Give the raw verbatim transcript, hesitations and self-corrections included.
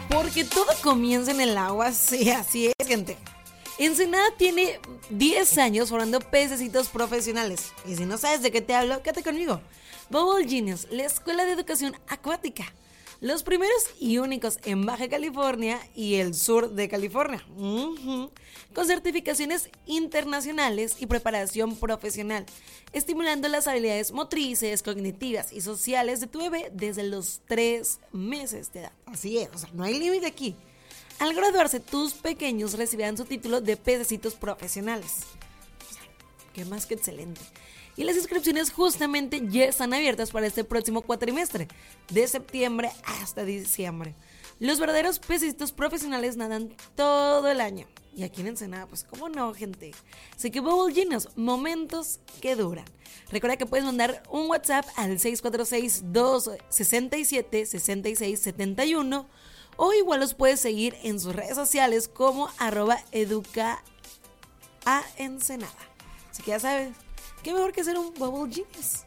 Porque todo comienza en el agua, sí, así es, gente. Ensenada tiene diez años formando pececitos profesionales. Y si no sabes de qué te hablo, quédate conmigo. Bubble Genius, la escuela de educación acuática. Los primeros y únicos en Baja California y el sur de California. Uh-huh. Con certificaciones internacionales y preparación profesional, estimulando las habilidades motrices, cognitivas y sociales de tu bebé desde los tres meses de edad. Así es, o sea, no hay límite aquí. Al graduarse, tus pequeños recibirán su título de pececitos profesionales. O sea, qué más que excelente. Y las inscripciones justamente ya están abiertas para este próximo cuatrimestre, de septiembre hasta diciembre. Los verdaderos pececitos profesionales nadan todo el año. Y aquí en Ensenada, pues cómo no, gente. Así que Bubble Genius, momentos que duran. Recuerda que puedes mandar un WhatsApp al seis cuatro seis, dos seis siete, seis seis siete uno o igual los puedes seguir en sus redes sociales como arroba educa a Ensenada. Así que ya sabes, qué mejor que ser un Bubble Genius.